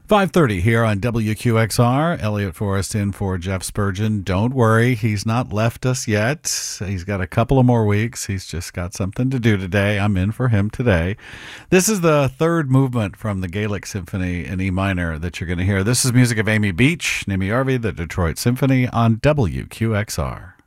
5:30 here on WQXR. Elliot Forrest in for Jeff Spurgeon. Don't worry, he's not left us yet. He's got a couple of more weeks. He's just got something to do today. I'm in for him today. This is the third movement from the Gaelic Symphony in E minor that you're going to hear. This is music of Amy Beach, Nimi Arvey, the Detroit Symphony on WQXR.